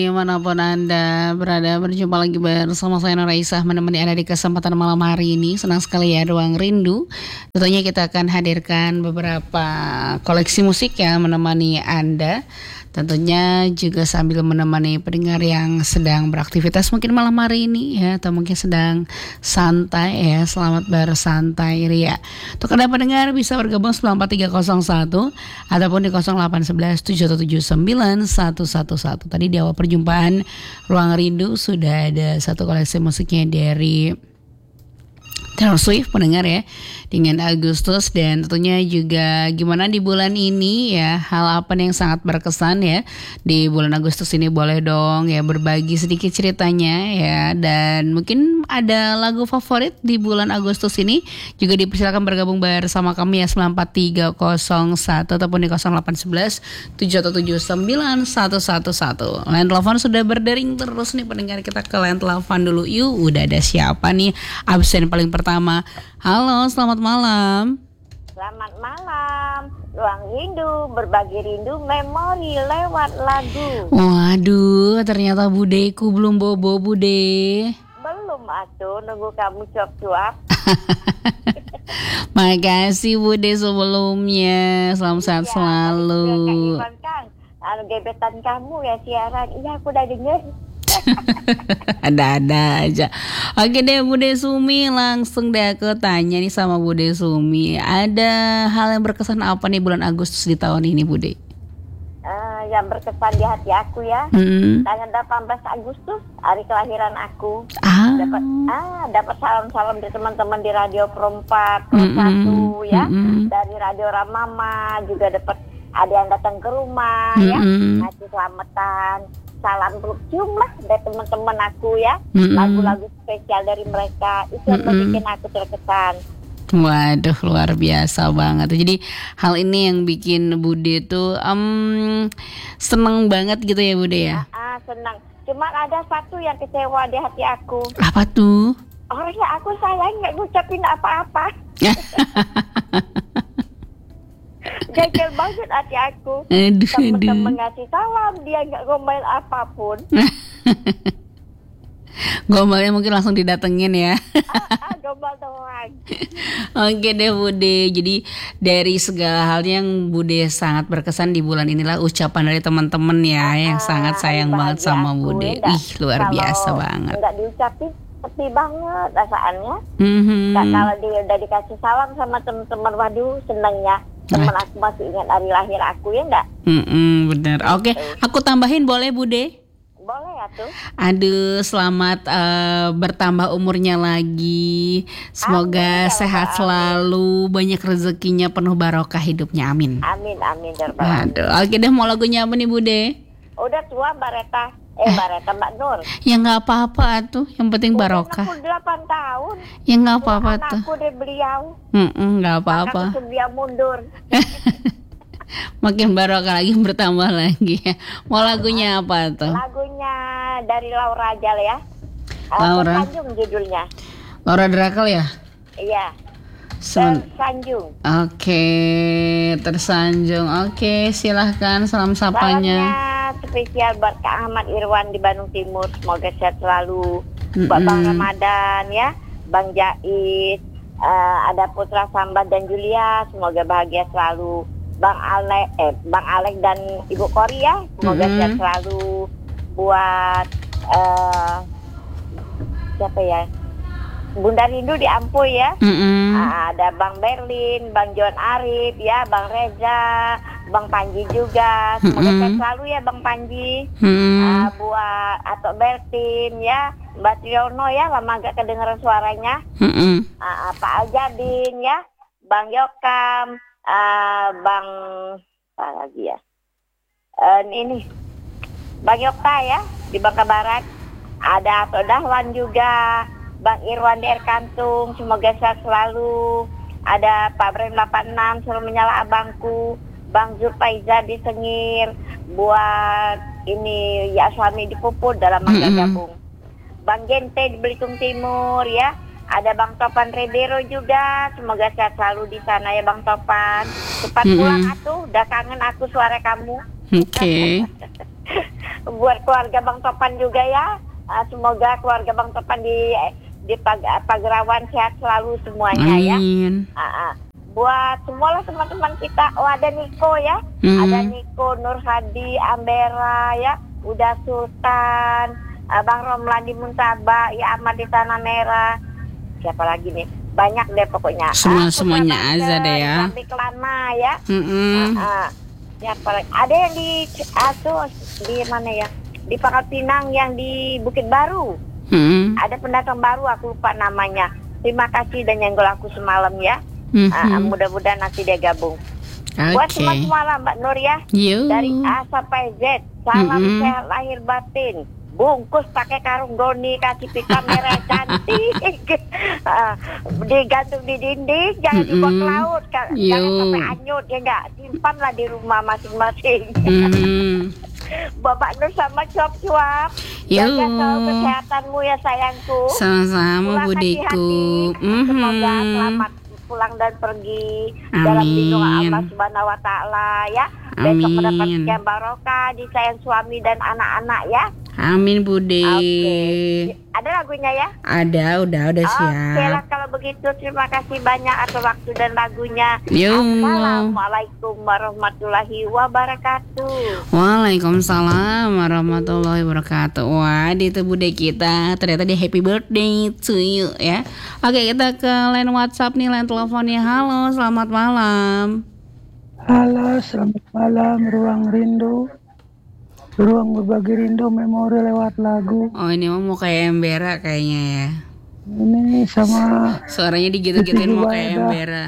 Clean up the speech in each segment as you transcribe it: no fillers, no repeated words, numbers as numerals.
Dimanapun Anda berada, berjumpa lagi bersama saya Nur Aisyah menemani Anda di kesempatan malam hari ini. Senang sekali ya, Ruang Rindu. Tentunya kita akan hadirkan beberapa koleksi musik yang menemani Anda. Tentunya juga sambil menemani pendengar yang sedang beraktivitas mungkin malam hari ini ya, atau mungkin sedang santai ya. Selamat bersantai ria. Untuk Anda pendengar bisa bergabung 94301 ataupun di 0811 779 111. Tadi di awal perjumpaan Ruang Rindu sudah ada satu koleksi musiknya dari Taylor Swift pendengar ya, dengan Agustus. Dan tentunya juga gimana di bulan ini ya, hal apa yang sangat berkesan ya di bulan Agustus ini. Boleh dong ya berbagi sedikit ceritanya ya. Dan mungkin ada lagu favorit di bulan Agustus ini, juga dipersilakan bergabung bersama kami ya 94301 ataupun di 0811 779 111. Line telepon sudah berdering terus nih pendengar, kita ke line telepon dulu yuk. Udah ada siapa nih absen paling pertama? Halo, selamat malam. Selamat malam. Ruang Rindu, berbagi rindu memori lewat lagu. Waduh, ternyata budeku belum bobo bude. Belum atuh, nunggu kamu cuap-cuap. Makasih bude sebelumnya. Salam sehat selalu. Kak Ivan Kang, gebetan kamu ya siaran. Iya, aku udah denger. Ada-ada aja. Oke deh Bude Sumi, langsung deh aku tanya nih sama Bude Sumi. Ada hal yang berkesan apa nih bulan Agustus di tahun ini Bude? Yang berkesan di hati aku ya, tanggal 18 Agustus hari kelahiran aku. Dapat salam-salam dari teman-teman di Radio Perempat, Pro 1 ya, dari Radio Ramama juga dapat ada yang datang ke rumah ya, ngasih selamatan. Salam peluk cium lah dari teman-teman aku ya, lagu-lagu spesial dari mereka itu yang bikin aku terkesan. Waduh, luar biasa banget. Jadi hal ini yang bikin Bude tuh seneng banget gitu ya Bude ya? Senang. Cuma ada satu yang kecewa di hati aku. Apa tuh? Orangnya aku sayang nggak ngucapin apa-apa. Gagal banget hati aku. Temen-temen ngasih salam, dia nggak ngomel apapun. Gombalnya mungkin langsung didatengin ya. Gombal doang. Oke deh Bude. Jadi dari segala hal yang Bude sangat berkesan di bulan inilah ucapan dari teman-teman ya, yang sangat sayang banget sama Bude. Ih, luar biasa banget. Nggak diucapin sepi banget perasaannya. Kalau dia udah dikasih salam sama teman-teman, waduh senangnya. Teman aku masih ingat hari lahir aku ya enggak? Bener. Oke, aku tambahin boleh Bude? Boleh ya tuh. Aduh, selamat bertambah umurnya lagi. Semoga sehat selalu, banyak rezekinya, penuh barokah hidupnya. Amin. Amin. Aduh, oke deh, mau lagunya apa nih Bude? Udah tua Mbak Nur. Ya nggak apa-apa tuh, yang penting barokah. Udah 68 tahun. Ya nggak apa-apa tuh. Anakku dari beliau. Nggak apa-apa. Anakku beliau mundur. Makin barokah lagi, bertambah lagi. Mau lagunya apa tuh? Lagunya dari Laura aja ya. Laura. Tersanjung judulnya. Laura Drakel ya? Iya. Tersanjung. Oke, tersanjung. Oke, silahkan salam sapanya. Salamnya spesial buat Kak Ahmad Irwan di Bandung Timur. Semoga sehat selalu. Buat Bang Ramadan ya, Bang Jais, ada Putra Sambah dan Julia. Semoga bahagia selalu. Bang Alek dan Ibu Kori ya. Semoga sehat selalu. Buat siapa ya? Bunda Rindu di Ampuy ya. Ada Bang Berlin, Bang John Arif ya, Bang Reza, Bang Panji juga. Semoga sehat selalu ya Bang Panji. Buat Atok Bertin ya, Mbak Triono ya, lama gak kedengeran suaranya. Pak Aljadin ya, Bang Yokam, Bang apa lagi ya? Ini Bang Yokta ya di Bangka Barat. Ada Atok Dahlan juga. Bang Irwan di Kantung, semoga sehat selalu. Ada Pak Brem 86, selalu menyala abangku. Bang Zulfaiza di Sengir. Buat ini ya suami di Puput dalam Mangga Gabung. Bang Gente di Belitung Timur ya. Ada Bang Topan Redero juga. Semoga sehat selalu di sana ya Bang Topan. Cepat pulang atuh, udah kangen aku suara kamu. Oke. buat keluarga Bang Topan juga ya. Semoga keluarga Bang Topan di Pagerawan sehat selalu semuanya ya. Buat semualah teman-teman kita. Ada Niko ya. Ada Niko, Nur Hadi, Ambera ya. Udah Sultan, Bang Romlandi Muntaba, ya Ahmad di Tanah Merah. Siapa lagi nih? Banyak deh pokoknya. Semuanya aja deh ya. Di Kelana ya. Siapa lagi? Ada yang di mana ya? Di Pangkal Pinang yang di Bukit Baru. Ada pendatang baru, aku lupa namanya. Terima kasih dan nyenggol aku semalam ya. Mudah-mudahan nanti dia gabung. Buat semua Mbak Nur ya. Dari A sampai Z. Salam sehat lahir batin. Bungkus pakai karung doni, kasih pita merah cantik. Digantung di dinding, jangan dibuang ke laut. Jangan sampai anyut ya enggak. Simpanlah di rumah masing-masing. Bapak Nur sama cuap-cuap. Jaga selalu kesehatanmu ya sayangku. Sama-sama budeku. Semoga selamat pulang dan pergi dalam lindungan Allah Subhanahu wa taala ya. Besok mendapat sekian barokah di sayang suami dan anak-anak ya. Amin Bude. Ada lagunya ya? Ada, udah siap. Oke lah kalau begitu, terima kasih banyak atas waktu dan lagunya. Assalamualaikum warahmatullahi wabarakatuh. Waalaikumsalam warahmatullahi wabarakatuh. Wah, itu Bude kita ternyata dia happy birthday to you ya. Oke, kita ke line WhatsApp nih, line teleponnya. Halo, selamat malam. Halo, selamat malam Ruang Rindu. Ruang berbagi rindu memori lewat lagu. Oh, ini mau kayak Embera kayaknya ya. Ini sama suaranya digitu-gituin mau kayak Embera.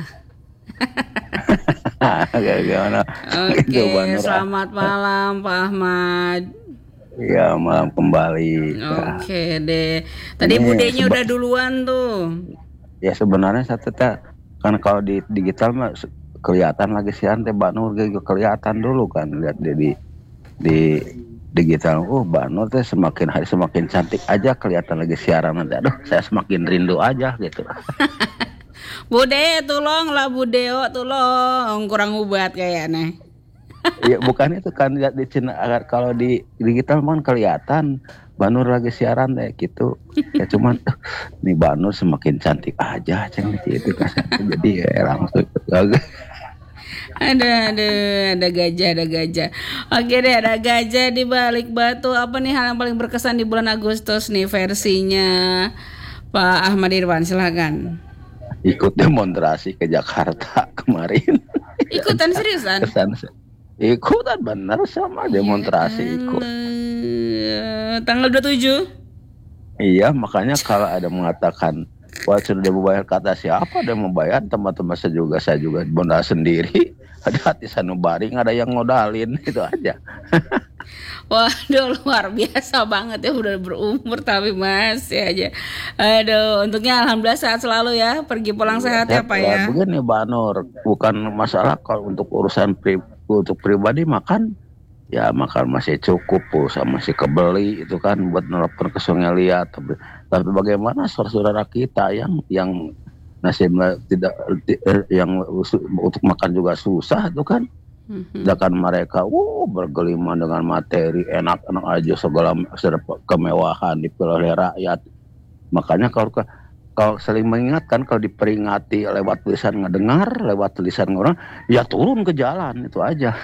Oke, selamat malam Pak Ahmad. Iya, malam kembali. Oke deh. Tadi budenya udah duluan tuh. Ya sebenarnya satu kan kalau di digital mah kelihatan lagi si Ante Banur kelihatan dulu kan, lihat di digital. Banur teh semakin hari semakin cantik aja kelihatan lagi siaran nanti. Aduh, saya semakin rindu aja gitu. Bude tolonglah Budeo, tolong kurang ubat kayaknya. Iya, bukan itu kan, lihat di Cina kalau di digital kan kelihatan Banur lagi siaran deh gitu. Ya cuman nih Banur semakin cantik aja ceng gitu kan. Jadi ya langsung ada gajah. Oke deh, ada gajah di balik batu. Apa nih hal yang paling berkesan di bulan Agustus nih versinya Pak Ahmad Irwan, silakan. Ikut demonstrasi ke Jakarta kemarin. Ikutan seriusan? Ikutan bener sama demonstrasi ikut. Tanggal 27? Iya, makanya kalau ada mengatakan wah sudah dia membayar, kata siapa dia membayar, teman-teman saya juga modal sendiri. Ada hati sanubaring, ada yang modalin, itu aja. Waduh, luar biasa banget ya, udah berumur tapi masih aja. Aduh, untungnya alhamdulillah sehat selalu ya, pergi pulang sehat ya Pak ya. Begini Banur, bukan masalah kalau untuk urusan untuk pribadi makan masih cukup, masih kebeli itu kan buat nelpon ke Sungai Liat. Tapi bagaimana saudara kita yang nasibnya tidak yang untuk makan juga susah itu kan. Sedangkan mereka bergelima dengan materi enak-enak aja, segala kemewahan dipilih oleh rakyat. Makanya kalau saling mengingatkan, kalau diperingati lewat tulisan ngedengar, lewat tulisan orang, ya turun ke jalan, itu aja.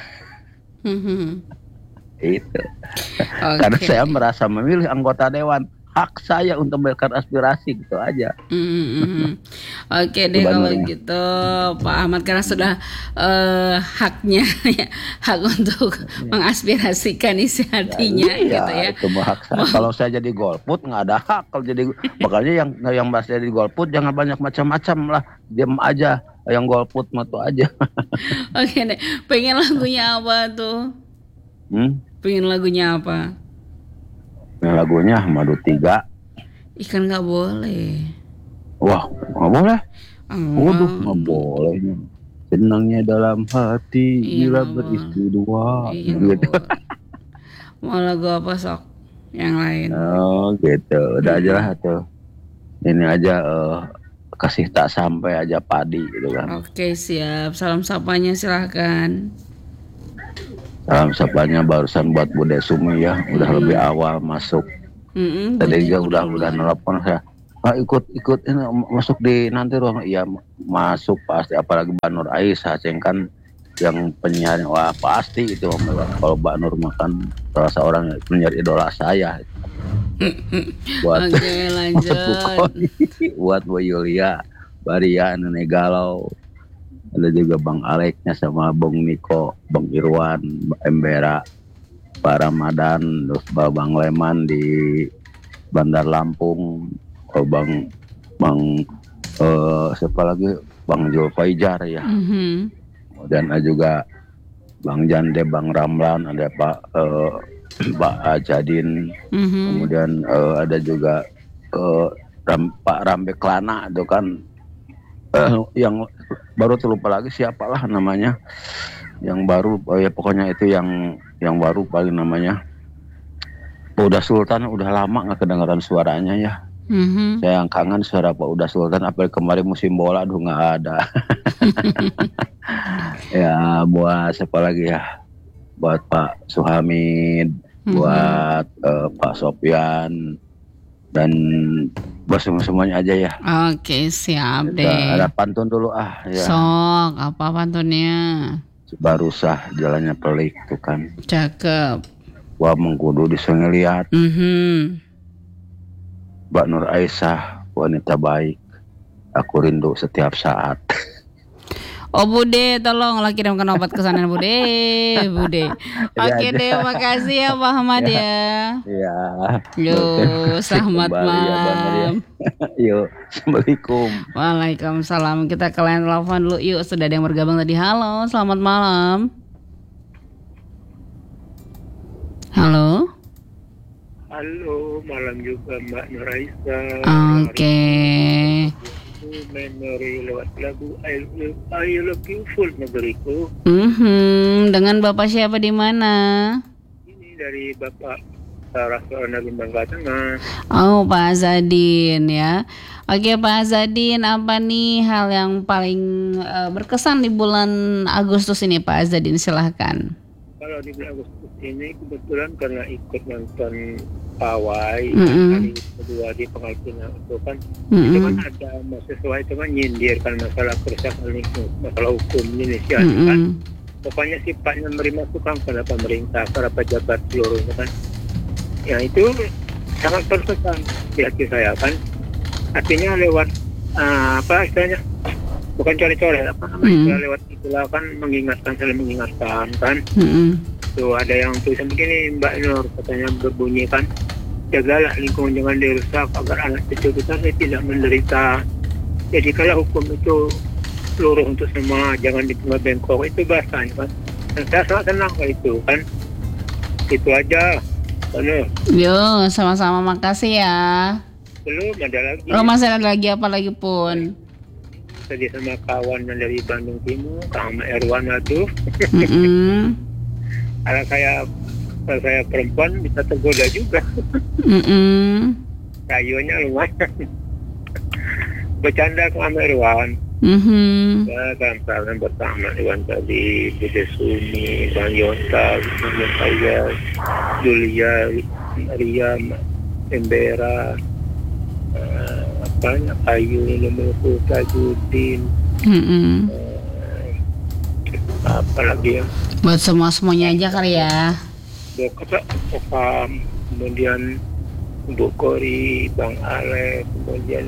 Itu. Karena saya merasa memilih anggota dewan, hak saya untuk memberikan aspirasi, gitu aja. Oke deh kalau gitu Pak Ahmad, karena sudah haknya ya, hak untuk mengaspirasikan isi hatinya gitu ya. Itu hak saya. Kalau saya jadi golput nggak ada hak. Kalau jadi makanya yang masih jadi golput jangan banyak macam-macam lah, diam aja. Yang golput mah tuh aja. Oke deh, pengen lagunya apa tuh? Pengen lagunya apa? Lagunya Madu 3. Ikan nggak boleh. Wah, nggak boleh. Waduh, nggak boleh. Senangnya dalam hati bila beristri dua. Gitu. Mau lagu apa sok? Yang lain. Oh gitu, udah aja lah tuh. Ini aja kasih tak sampai aja padi gitu kan. Oke siap. Salam sapanya silahkan. Salam sapanya barusan buat Bude Sumi ya, udah lebih awal masuk. Tadi dia udah nelpon saya. Ikut ini masuk di nanti ruang. Iya masuk pasti, apalagi Mbak Nur Aisyah kan yang penyiar. Wah pasti itu kalau Mbak Nur makan salah seorang penyiar idola saya. Buat Oke, lanjut. Buat Bu Yulia, Baria, Nenek Galau. Ada juga Bang Aleknya sama Bang Niko, Bang Irwan, Mbak Embera, Pak Ramadan, terus Bang Leman di Bandar Lampung, Bang siapa lagi, Bang Julfaijar ya. Dan ada juga Bang Jande, Bang Ramlan, ada Pak Ajadin, kemudian ada juga Pak Rambe Klana itu kan. Yang baru terlupa lagi siapalah namanya yang baru, ya pokoknya itu yang baru paling namanya Uda Sultan. Udah lama nggak kedengaran suaranya ya. Saya yang kangen suara Pak Uda Sultan, apalagi kemarin musim bola nggak ada. Ya buat siapa lagi ya, buat Pak Suhamid, buat Pak Sopyan, dan buat semuanya aja ya. Oke, siap deh. Ada pantun dulu ya. Sok, apa pantunnya? Barusah jalannya pelik tuh kan. Cakep. Wah mengkudu disengi lihat. Mbak Nur Aisyah, wanita baik. Aku rindu setiap saat. Oh Bude, tolong lah kirimkan obat ke sana Bude. Oke deh, makasih ya Pak Ahmad ya. Iya. Yo, selamat malam. Yuk, assalamualaikum. Waalaikumsalam. Kita ke line telepon dulu yuk. Sudah ada yang bergabung tadi. Halo, selamat malam. Halo. Halo, malam juga Mbak Nur Aisyah. Oke. Memory lewat lagu I Love You Full negeriku. Dengan Bapak siapa di mana? Ini dari Bapak Saraswana Limangga Tengah. Oh Pak Azadin ya. Oke Pak Azadin, apa nih hal yang paling berkesan di bulan Agustus ini Pak Azadin, silahkan. Kalau di bulan Agustus ini kebetulan karena ikut nonton pawai hari kedua di Pengalpina itu kan, itu kan ada mahasiswa itu kan nyindir kan masalah kerusakan lingkungan, masalah hukum Indonesia kan. Pokoknya sifatnya menerima masukan pada pemerintah, para pejabat seluruhnya kan. Ya itu sangat berkesan di hati saya kan. Artinya lewat apa istilahnya, bukan coret-coret apa namanya, lewat itulah kan saling mengingatkan kan. Tuh ada yang tulisan begini Mbak Nur, katanya berbunyi kan, jagalah lingkungan jangan dirusak agar anak cucu kita tidak menderita. Jadi kalau hukum itu seluruh untuk semua, jangan ditinggal bengkok, itu bahasanya kan. Dan saya sangat senang kalau itu kan. Itu aja. Nur. Yo, sama-sama, makasih ya. Belum ada lagi. Oh masih ada lagi apa lagi pun? Tadi sama kawan yang dari Bandung Timur, Kang Erwana tuh. Kalau saya perempuan bisa tergoda juga. Kayunya lumayan. Bercanda Kang Erwan. Saya bersama dengan tadi Bude Sumi, Bang Yonta, Bang saya, Julia, Ria, Embera, Ayu, Nemuku, Tajudin, apa lagi ya? Buat semuanya aja kali ya. Okam, kemudian Bu Kori, Bang Ale, kemudian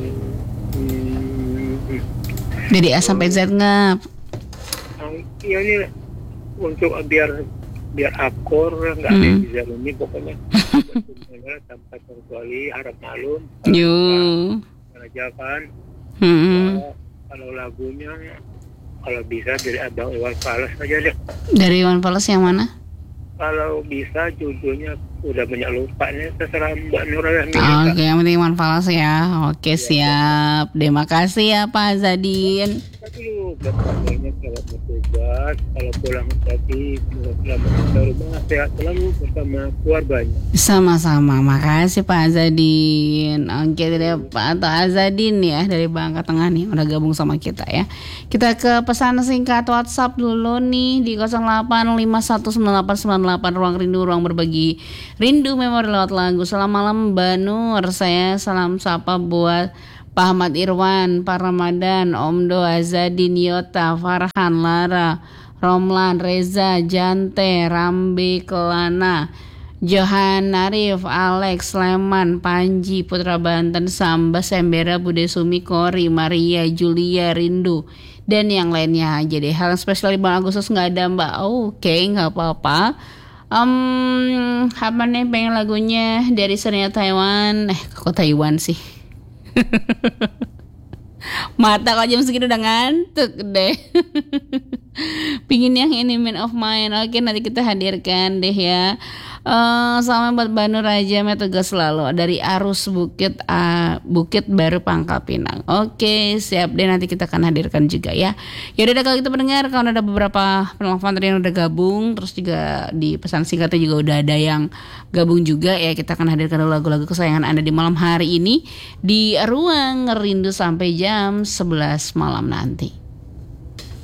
dari A sampai Z ngap. Iya nih untuk biar akor nggak ada di dalam ini pokoknya. Tanpa terkecuali harap malum. Aja kan. Kalau lagunya kalau bisa dari Abang Iwan Fals aja deh. Dari Iwan Fals yang mana? Kalau bisa judulnya udah banyak lupa nih, terserah Mbak Nur. Oke, yang penting Iwan Fals ya. Oke, siap. Terima kasih ya Pak Azadin. buat kabarnya selamat bertugas. Kalau pulang tadi selamat ke rumah, sehat selalu bersama keluarganya. Sama-sama, makasih Pak Azadin. Oke deh Pak Azadin ya dari Bangka Tengah nih udah gabung sama kita ya. Kita ke pesan singkat WhatsApp dulu nih di 08519898 ruang rindu, ruang berbagi rindu memori lewat lagu. Selamat malam Mbak Nur, saya salam sapa buat Pak Ahmad Irwan, Pak Ramadan, Om Do, Azadin, Yota, Farhan, Lara, Romlan, Reza, Jante, Rambe, Kelana, Johan, Arif, Alex, Sleman, Panji, Putra Banten, Samba, Sembera, Bude Sumi, Kori, Maria, Julia, Rindu, dan yang lainnya aja deh. Hal yang spesial di bulan Agustus nggak ada Mbak. Oke, nggak apa-apa. Apa nih pengen lagunya dari Serena Taiwan? Kok Taiwan sih? Mata kok jam segini udah ngantuk deh. Pingin yang ini Man of Mine. Oke, nanti kita hadirkan deh ya. Sama buat Banur Raja Tugas selalu dari Arus Bukit Baru Pangkal Pinang. Oke, siap deh, nanti kita akan hadirkan juga ya. Yaudah kalau kita mendengar, kalau ada beberapa penelpon tadi yang udah gabung, terus juga di pesan singkatnya juga udah ada yang gabung juga ya. Kita akan hadirkan lagu-lagu kesayangan Anda di malam hari ini di Ruang Rindu sampai jam 11 malam nanti.